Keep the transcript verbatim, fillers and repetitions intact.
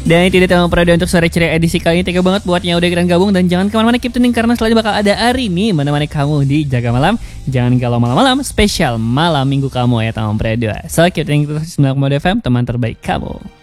Dan itu dia teman periode untuk sore ceria edisi kali ini. Thank you banget buat yang udah ikutan gabung. Dan jangan kemana-mana, keep tuning karena selanjutnya bakal ada Arini menemani kamu di Jaga Malam. Jangan galau malam-malam, spesial malam minggu kamu ya teman periode. So keep tuning terus sembilan koma dua F M, teman terbaik kamu.